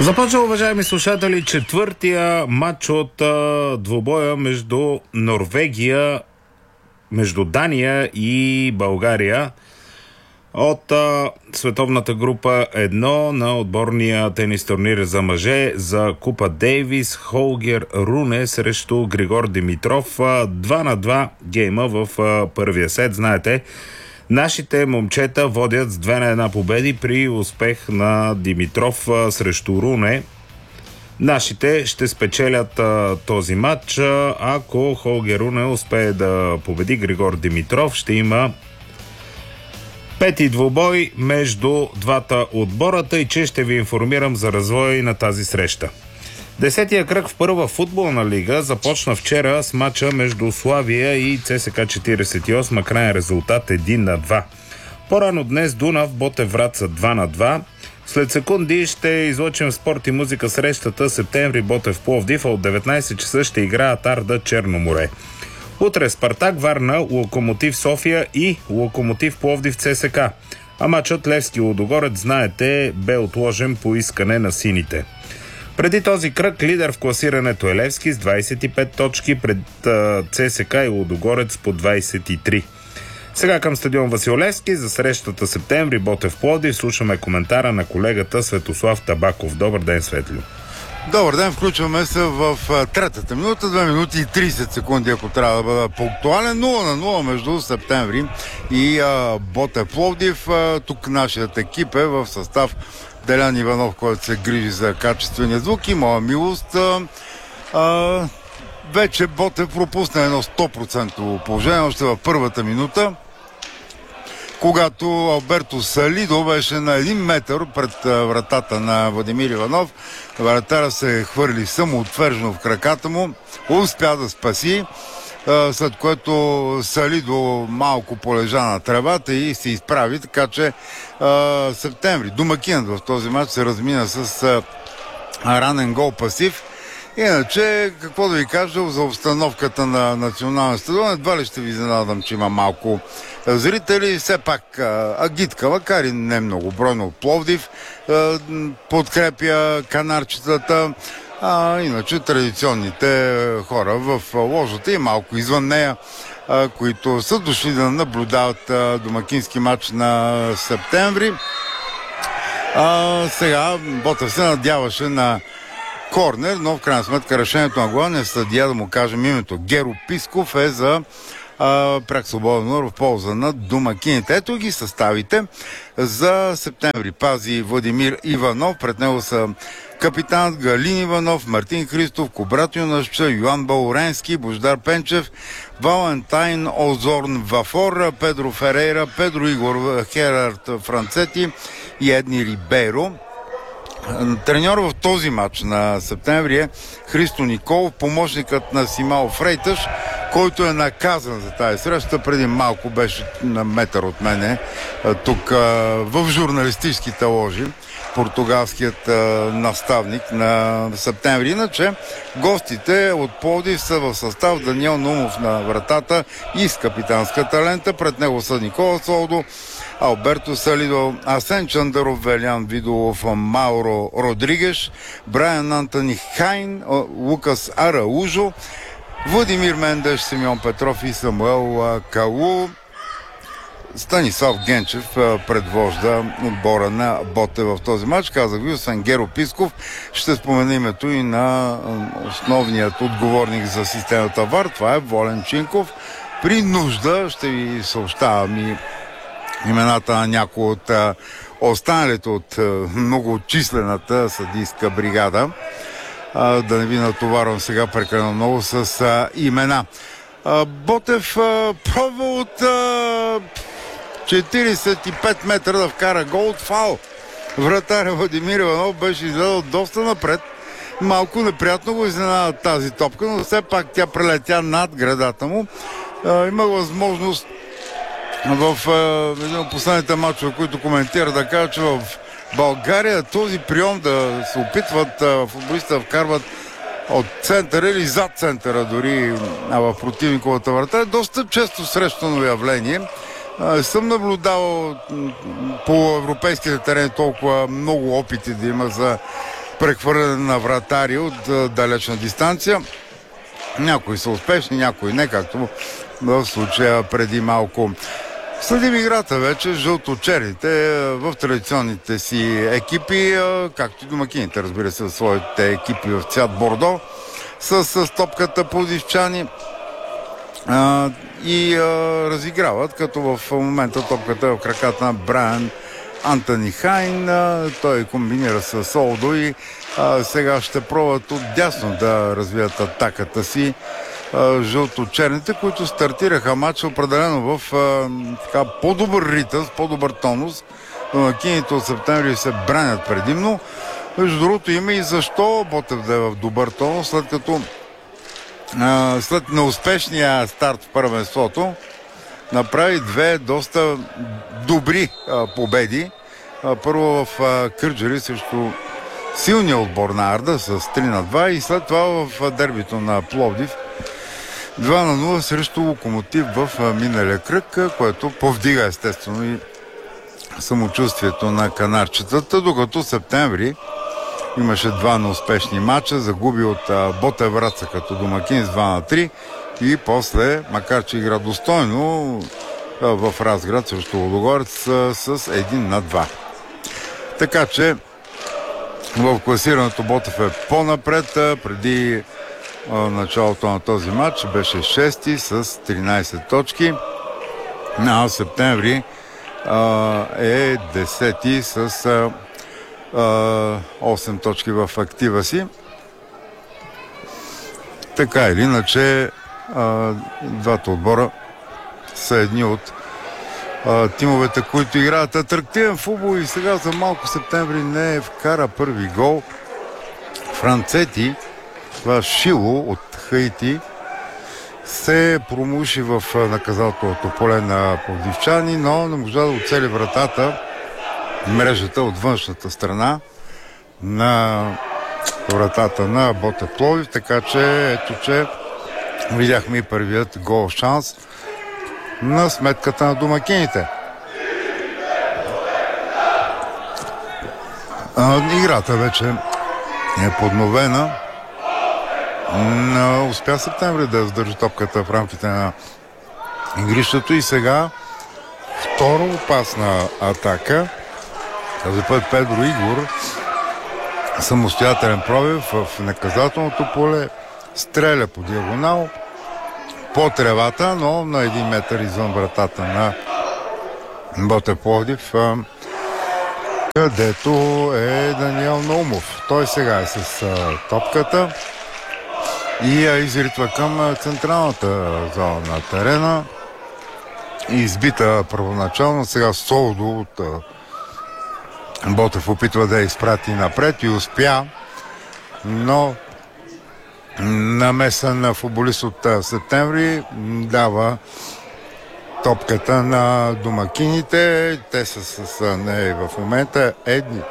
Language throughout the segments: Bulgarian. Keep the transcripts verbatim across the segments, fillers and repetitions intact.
Започва, уважаеми слушатели, четвъртия матч от а, двубоя между Норвегия, между Дания и България от а, световната група едно на отборния тенис турнир за мъже за Купа Дейвис. Холгер Руне срещу Григор Димитров. два на два гейма в а, първия сет. Знаете, нашите момчета водят с две на една победи при успех на Димитров а, срещу Руне. Нашите ще спечелят а, този матч. А, ако Холгер Руне успее да победи Григор Димитров, ще има пети двубой между двата отбората и че ще ви информирам за развой на тази среща. Десетия кръг в първа футболна лига започна вчера с мача между Славия и ЦСКА четиридесет и осем, крайен резултат един на два. По-рано днес Дунав Ботев Враца два на два. След секунди ще излъчим в спорт и музика срещата Септември Ботев Пловдив, а от деветнайсет часа ще играят Арда Черно море. Утре Спартак Варна, Локомотив София и Локомотив Пловдив ЦСКА. А матчът Левски Лудогорец, знаете, бе отложен по искане на сините. Преди този кръг лидер в класирането е Левски с двайсет и пет точки, пред ЦСКА и Лудогорец по двайсет и три. Сега към стадион Васил Левски за срещата Септември Ботев Пловдив слушаме коментара на колегата Светослав Табаков. Добър ден, Светлю. Добър ден, включваме се в третата минута, две минути и трийсет секунди, ако трябва да бъда пунктуален. нула на нула между Септември и а, Ботев Пловдив. А, тук нашият екип е в състав Делян Иванов, който се грижи за качествения звук и моя милост. А, а, вече Ботев пропусна едно сто процента положение, още в първата минута, когато Алберто Салидо беше на един метър пред вратата на Владимир Иванов. Вратара се хвърли самоотвержено в краката му, успя да спаси, след което Салидо малко полежа на тревата и се изправи, така че Септември, домакинът в този матч, се размина с ранен гол пасив. Иначе, какво да ви кажа за обстановката на националния стадион, едва ли ще ви изненадам, че има малко зрители. Все пак агитка, макар и не много бройно от Пловдив, подкрепя канарчетата, а иначе традиционните хора в ложата и малко извън нея, които са дошли да наблюдават домакински матч на Септември. А, сега Ботев се надяваше на корнер, но в крайна сметка решението на главния съдия, да му кажем името Геро Писков, е за а, пряк свободен удар в полза на домакините. Ето ги съставите за Септември. Пази Владимир Иванов, пред него са капитанът Галин Иванов, Мартин Христов, Кобрат Юнашча, Йоан Бауренски, Бождар Пенчев, Валентайн Озорн Вафор, Педро Ферейра, Педро Игор Херард Францети и Едни Рибейро. Треньор в този матч на Септември е Христо Николов, помощникът на Симао Фрейташ, който е наказан за тази среща. Преди малко беше на метър от мене тук в журналистическите ложи, португалският наставник на Септември. Иначе гостите от Пловдив са в състав Даниел Нумов на вратата и с капитанската лента. Пред него са Никола Солдо, Алберто Салидо, Асен Чандаров, Велян Видолов, Мауро Родригеш, Брайан Антони Хайн, Лукас Араужо, Владимир Мендеш, Симеон Петров и Самуел Калу. Станислав Генчев предвожда отбора на Ботев в този матч. Казах ви, освен Геро Писков, ще спомена името и на основният отговорник за системата ВАР. Това е Волен Чинков. При нужда ще ви съобщавам и имената на някои от останалите от многочислената съдийска бригада. А, да не ви натоварвам сега прекалено много с а, имена. А, Ботев а, пробва от а, четирийсет и пет метра да вкара гол от фаул. Вратаря Владимир Иванов беше изгледал доста напред. Малко неприятно го изненада тази топка, но все пак тя прелетя над градата му. А, има възможност в е, един от последните матчове, които коментира, да кажа, че в България този прием да се опитват е, футболистите да вкарват от центъра или зад центъра дори а в противниковата врата е доста често срещано явление. Е, съм наблюдавал по европейските терени толкова много опити да има за прехвърляне на вратари от а, далечна дистанция. Някои са успешни, някои не, както в случая преди малко. Следим играта вече, жълто-черните в традиционните си екипи, както и домакините, разбира се, в своите екипи в цвят бордо, с, с топката пловдивчани а, и а, разиграват, като в момента топката е в краката на Брайан Антони Хайн. А, той комбинира с Олдо и а, сега ще пробват отдясно да развият атаката си жълто-черните, които стартираха матча определено в а, така, по-добър ритъм, по-добър тонус. Домакините от Септември се бранят предимно. Между другото има и защо Ботев да е в добър тонус, след като а, след неуспешния старт в първенството направи две доста добри а, победи. А, първо в а, Кърджали срещу силния отбор на Арда с три на два и след това в дербито на Пловдив два на нула срещу Локомотив в миналия кръг, което повдига естествено и самочувствието на канарчетата, докато Септември имаше два неуспешни матча, загуби от Ботев Враца като домакин с два на три и после, макар че игра достойно в Разград срещу Лудогорец с един на два. Така че в класирането Ботев е по-напред. Преди началото на този матч беше шести с тринайсет точки. А Септември а, е десети с а, осем точки в актива си. Така или иначе а, двата отбора са едни от а, тимовете, които играят атрактивен футбол и сега за малко Септември не е вкара първи гол. Францети, това Шило от Хаити, се промуши в наказателното поле на пловдивчани, но не можа да оцели вратата, мрежата от външната страна на вратата на Ботев Пловдив, така че ето, че видяхме и първият гол шанс на сметката на домакините. А, играта вече е подновена. Но успя Септември да задържи топката в рамките на игрището и сега втора опасна атака. Този път Педро Игор, самостоятелен пробив в наказателното поле, стреля по диагонал по тревата, но на един метър извън вратата на Ботев Пловдив, където е Даниел Наумов. Той сега е с топката и я изритва към централната зона на терена. Избита първоначално, сега Солдо от Ботев опитва да я изпрати напред и успя, но намеса на футболист от Септември дава топката на домакините. Те са с нея в момента Едни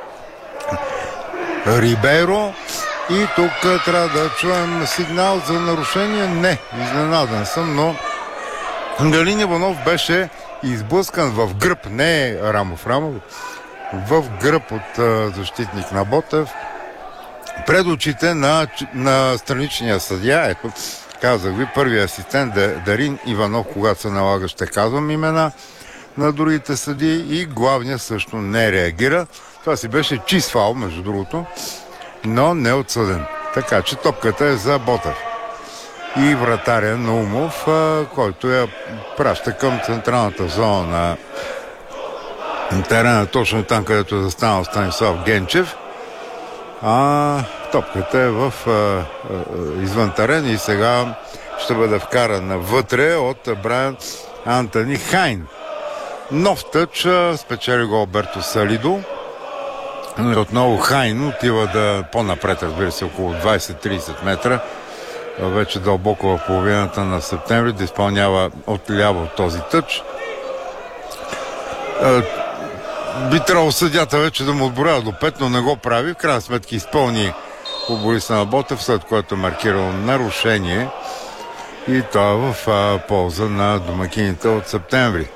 Рибейро. И тук трябва да чуем сигнал за нарушение. Не, изненадан съм, но Галин Иванов беше изблъскан в гръб, не рамо в рамо, в гръб от а, защитник на Ботев, пред очите на, на страничния съдия. Ето, казах ви, първият асистент Дарин Иванов, когато се налага, ще казвам имена на другите съдии, и главният също не реагира. Това си беше чист фаул, между другото, но не отсъден. Така че топката е за Ботев. И вратаря Наумов, който я праща към централната зона на терена, точно там, където е застанал Станислав Генчев. А топката е в а, а, извън терен и сега ще бъде вкарана вътре от Брайан Антони Хайн. Нов тъч, спечели го Алберто Салидо. Отново Хайн отива да по-напред, разбира се, около двайсет-трийсет метра, вече дълбоко в половината на Септември, да изпълнява отляво този тъч. Би трябвало съдята вече да му отборява до пет, но не го прави. В крайна сметка изпълни футболиста на Ботев, след което е маркирал нарушение, и това е в а, полза на домакините от Септември.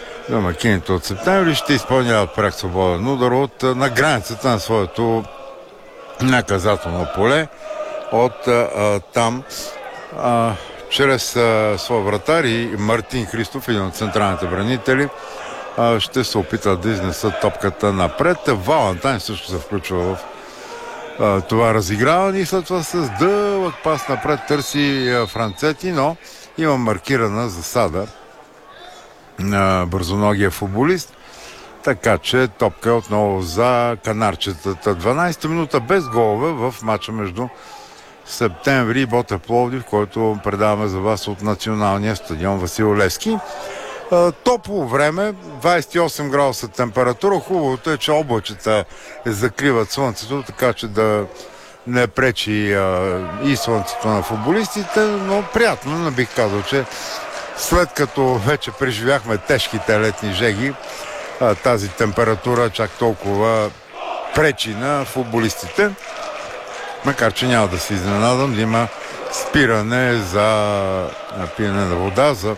Домакините от Септември ще изпълняват прак свободен удар от на границата на своето наказателно поле. От а, там а, чрез а, своя вратар и Мартин Христов, един от централните бранители, а, ще се опитат да изнесат топката напред. Валентайн също се включва в а, това разиграване и след това с дълъг пас напред търси а, Францети, но има маркирана засада на бързоногия футболист, така че топка отново за канарчетата. дванадесета минута без голове в мача между Септември и Ботев Пловдив, който предаваме за вас от националния стадион Васил Левски. Топло време, двадесет и осем градуса температура. Хубавото е, че облачета закриват слънцето, така че да не пречи а, и слънцето на футболистите, но приятно, не бих казал, че след като вече преживяхме тежките летни жеги, а, тази температура чак толкова пречи на футболистите. Макар че няма да се изненадам да има спиране за пиене на вода, за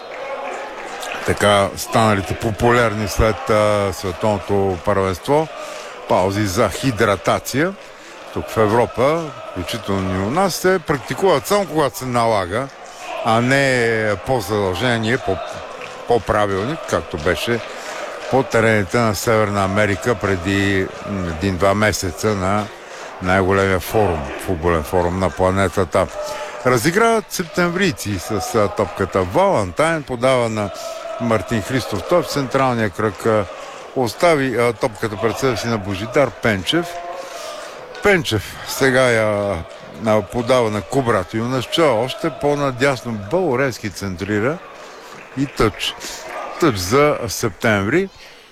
така станалите популярни след а, световното първенство паузи за хидратация. Тук в Европа, включително и у нас, се практикуват само когато се налага, а не по задължение, по, по правилник, както беше по терените на Северна Америка преди един-два месеца на най-големия форум, футболен форум на планетата. Разиграват септемврийци с а, топката. Валентайн подава на Мартин Христов. Той в централния кръг а, остави а, топката пред себе си на Божидар Пенчев. Пенчев сега я а, подава на Кубрато Юнашча. Още по-надясно Бълоренски центрира и тъч. Тъч за Септември.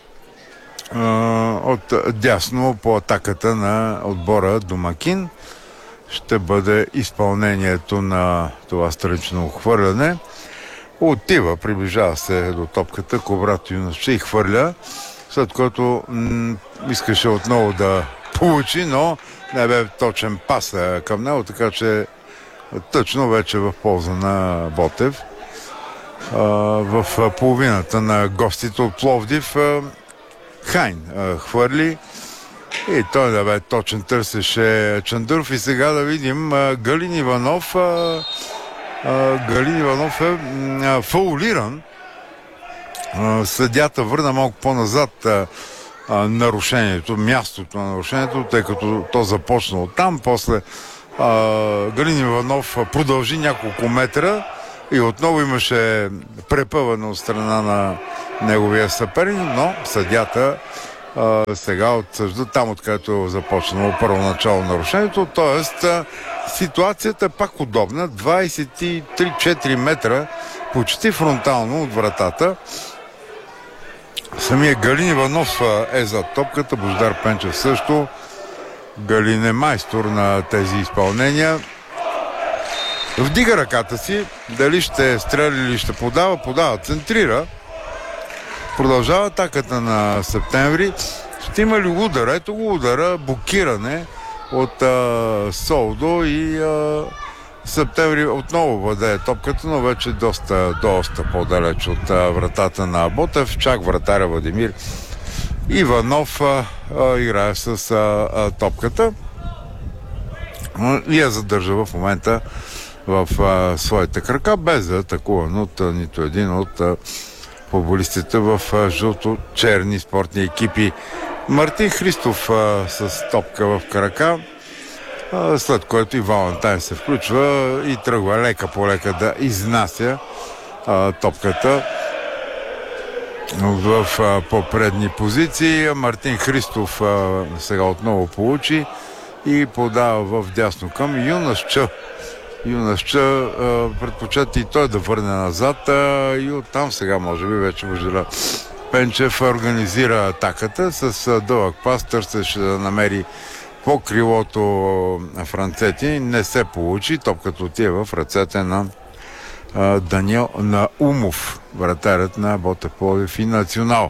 От дясно по атаката на отбора домакин ще бъде изпълнението на това странично хвърляне. Отива, приближава се до топката, Кубрато Юнашча и хвърля, след което м- искаше отново да получи, но не бе точен пас към него, така че тъчно вече в полза на Ботев. А, в половината на гостите от Пловдив Хайн а, хвърли и той да бе точен, търсеше Чандъров. И сега да видим а, Галин Иванов. А, а, Галин Иванов е а, фаулиран. А, съдята върна малко по-назад а, а, нарушението, мястото на нарушението, тъй като то започна от там. После а, Галин Иванов продължи няколко метра и отново имаше препъване от страна на неговия съперник, но съдята а, сега отсъжда там, откъдето е започнало първоначално нарушението. Тоест а, ситуацията е пак удобна. двадесет и три четири метра почти фронтално от вратата. Самия Галин Иванов е за топката, Божидар Пенчев също. Галин е майстор на тези изпълнения. Вдига ръката си, дали ще стреля или ще подава, подава, центрира. Продължава атаката на Септември. Ще има ли удар? Ето го удара, блокиране от а, Солдо и а, Септември отново владее топката, но вече доста, доста по-далеч от а, вратата на Ботев. Чак вратаря Владимир Иванов а, а, играе с а, а, топката и я задържа в момента в а, своите крака, без да атакуван от а, нито един от а, футболистите в а, жълто-черни спортни екипи. Мартин Христов а, с топка в крака, а, след което и Валентайн се включва и тръгва лека по лека да изнася а, топката в а, по-предни позиции. Мартин Христов а, сега отново получи и подава в дясно към Юнашча. Юнашча предпочета и той да върне назад а, и оттам сега може би вече Божидар Пенчев организира атаката с а, дълъг пас, търсеше да намери по крилото Францети, не се получи, топката отива в ръцете на а, Даниел Наумов, вратарят на Ботев Пловдив и Национал.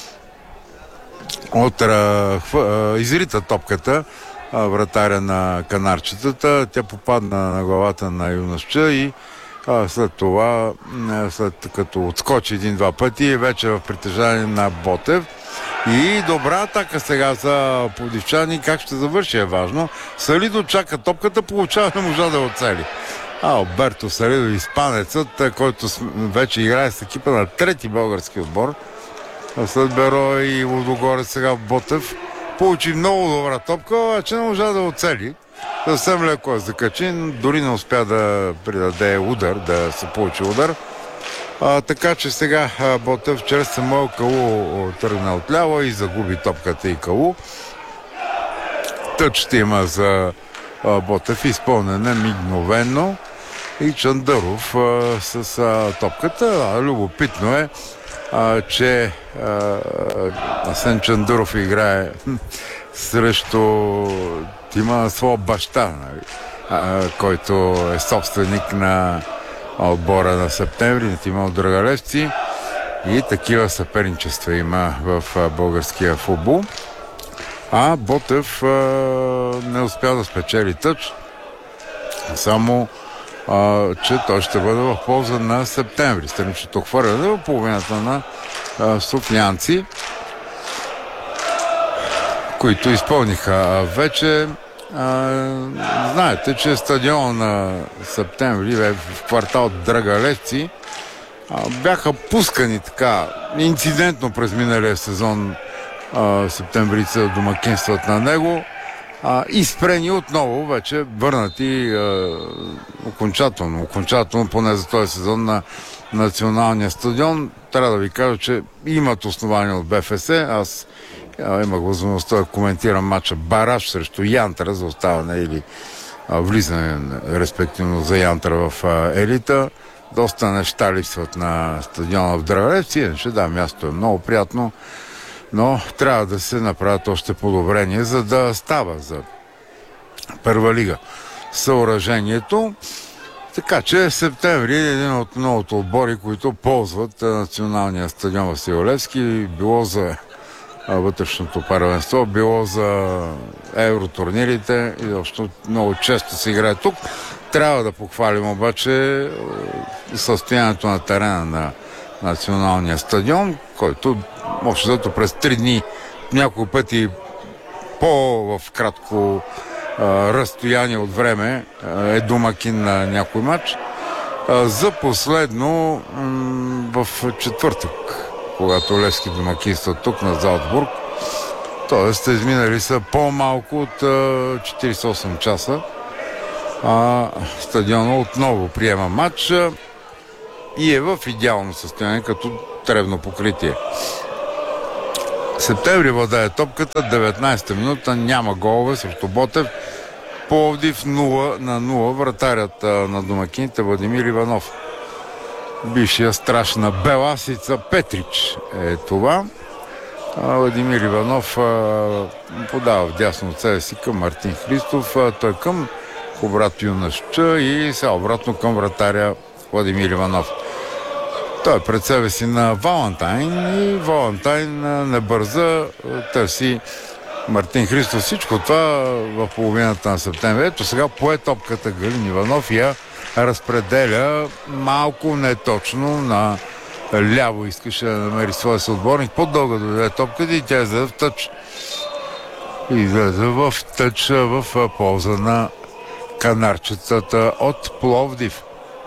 От а, хва, а, изрита топката вратаря на канарчетата. Тя попадна на главата на Юнашча и А, след това, след като отскочи един-два пъти, вече в притежание на Ботев. И добра атака сега за пловдивчани. Как ще завърши е важно. Салидо чака топката, получава, не можа да оцели. А Алберто Салидо, испанецът, който вече играе с екипа на трети български отбор. След Беро и Лудогорец, сега Ботев. Получи много добра топка, а че не можа да оцели. Съвсем леко е закачин, дори не успя да придаде удар, да се получи удар. А, така че сега а, Ботев чрез Самуел Калу тръгна отляво и загуби топката и Калу. Тъч ще има за а, Ботев, изпълнена мигновено, и Чандъров а, с а, топката. А, любопитно е, а, че а, Асен Чандъров играе срещу има своя баща, нали, а, който е собственик на отбора на Септември, на Тимон Драгалевци, и такива съперничества има в а, българския футбол. А Ботев а, не успя да спечели тъч, само а, че той ще бъде в полза на Септември. Страничното хвърляне в половината на а, софиянци, които изпълниха вече. А, знаете, че стадион на Септември в квартал Драгалевци а, бяха пускани така инцидентно през миналия сезон а, септемврица домакинстват на него а, и спрени отново, вече върнати а, окончателно, окончателно поне за този сезон на националния стадион. Трябва да ви кажа, че имат основания от БФС. Аз а, имах възможността да коментирам матча Бараж срещу Янтра за оставане или а, влизане, респективно за Янтра в а, елита. Доста неща липсват на стадиона в Драгалевци, иначе да, място е много приятно, но трябва да се направят още подобрения, за да става за първа лига съоръжението. Така че Септември е един от многото отбори, които ползват националния стадион Васил Левски, било за вътрешното първенство, било за евротурнирите, и защото много често се играе тук. Трябва да похвалим обаче състоянието на терена на националния стадион, който може да през три дни, няколко пъти по-в кратко а, разстояние от време а, е домакин на някой матч. А, за последно м- в четвъртък, когато Левски домакинства тук на Залцбург, т.е. изминали са по-малко от а, четирийсет и осем часа. А, стадиона отново приема матч и е в идеално състояние като тревно покритие. Септември владее топката, деветнайсета минута, няма голове срещу Ботев. Пловдив нула на нула. Вратарят а, на домакините Владимир Иванов. Бившия страж на Беласица Петрич е това. А, Владимир Иванов а, подава вдясно от себе си към Мартин Христов. А, той към обратно юнашча и сега обратно към вратаря Владимир Иванов. Той е пред себе си на Валентайн и Валентайн не бърза, търси Мартин Христов. Всичко това в половината на септември. Ето сега пое топката Галин Иванов и я разпределя малко неточно на ляво. Искаше да намери своя съотборник. По-дълго да даде топката и тя излезе в тъч. Излезе в тъч в полза на канарчетата от Пловдив.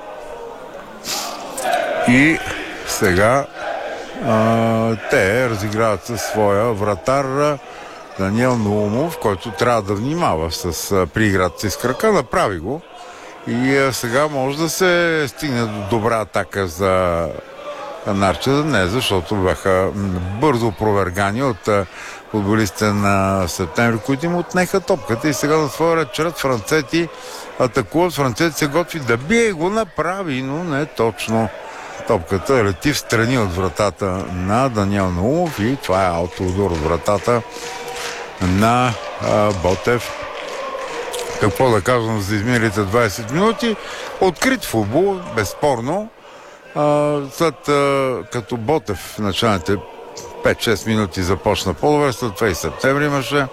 И сега а, те разиграват със своя вратар Даниел Наумов, който трябва да внимава с а, прииграта си с крака. Направи го и а, сега може да се стигне до добра атака за канарчета. Не, защото бяха бързо опровергани от а, футболистите на Септември, които им отнеха топката и сега на своя ред чрез Францети атакуват. Францети се готви да бие и го направи, но не точно. Топката лети в страни от вратата на Даниел Наумов и това е аутоудар от вратата на а, Ботев. Какво да кажем за изминалите двайсет минути? Открит футбол, безспорно. А, след а, като Ботев в началните пет-шест минути започна по-добре, след това и Септември имаше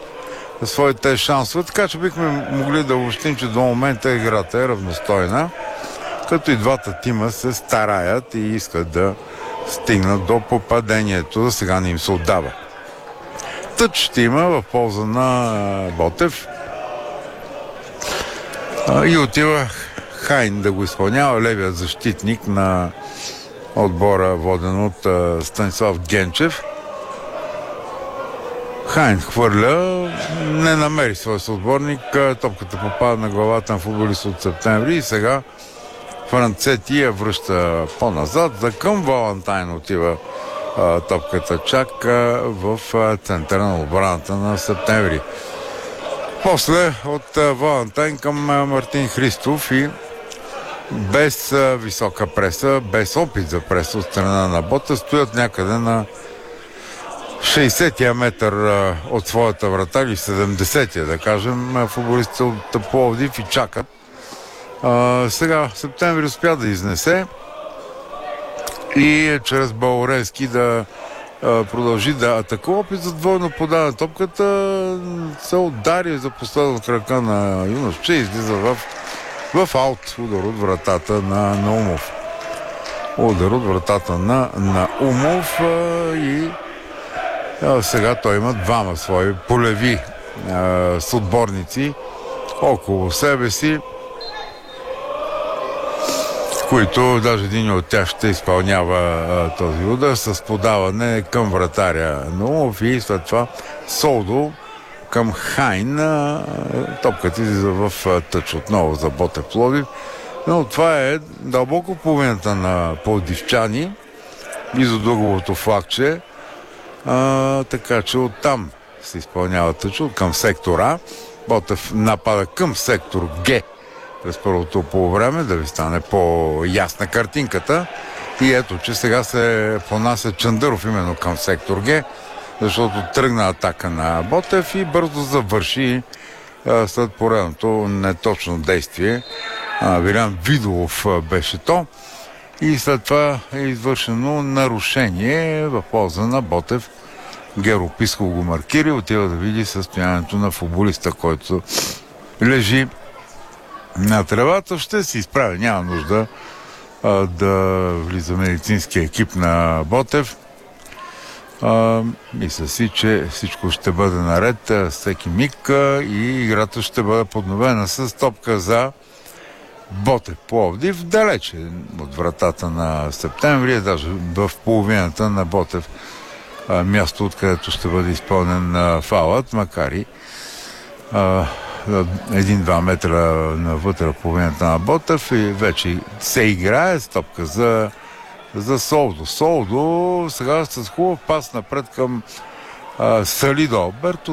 своите шансове, така че бихме могли да обобщим, че до момента играта е равностойна. като и двата тима се стараят и искат да стигнат до попадението. За сега не им се отдава. Тъч ще има в полза на Ботев. И отива Хайн да го изпълнява, левият защитник на отбора, воден от Станислав Генчев. Хайн хвърля, не намери своя съотборник, топката попада на главата на футболист от Септември и сега Францети я връща по-назад, за към Валентайн отива а, топката чак а, в а, центъра на отбраната на Септември. После от а, Валентайн към а, Мартин Христов и без а, висока преса, без опит за преса от страна на Бота, стоят някъде на шейсетия метър а, от своята врата или седемдесетия, да кажем, футболистите от Пловдив и чакат. А, сега Септември успя да изнесе и чрез Балоренски да а, продължи да атакува. Опит за двойно подаване топката се удари за последна кръка на Юношче и излиза в, в аут. Удар от вратата на Наумов. Удар от вратата на Наумов а, и а, сега той има двама свои полеви а, съотборници около себе си, които даже един от тях ще изпълнява а, този удар с подаване към вратаря Наумов и след това Солдо към Хайн. А, топката излиза в а, тъч отново за Ботев Пловдив. Но това е дълбоко половината на пловдивчани, близо до дълговото флагче. А, така че оттам се изпълнява тъч към сектора. Ботев напада към сектор Г през първото полувреме, да ви стане по-ясна картинката. И ето, че сега се понася Чандъров именно към сектор Г, защото тръгна атака на Ботев и бързо завърши а, след поредното неточно действие. А, Вилян Видолов а, беше то. И след това е извършено нарушение в полза на Ботев. Геро Писков го маркира и отива да види състоянието на футболиста, който лежи на тревата. Ще се изправи, няма нужда а, да влиза медицински екип на Ботев. А, мисля си, че всичко ще бъде наред а, всеки миг а, и играта ще бъде подновена с топка за Ботев Пловдив, далече от вратата на Септември, даже в половината на Ботев, а, място, откъдето ще бъде изпълнен а, фаулът, макар и а, един-два метра навътре половината на Ботев и вече се играе с топка за, за Солдо. Солдо сега с хубав пас напред към а, Салидо Алберто.